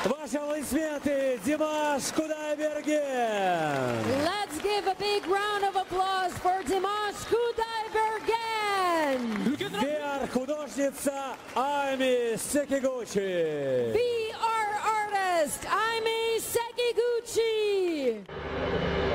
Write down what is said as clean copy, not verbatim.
Ваши аплодисменты, Димаш Кудайберген. Let's give a big round of applause for Dimash Kudaibergen. VR художница Ами Секигучи. VR artist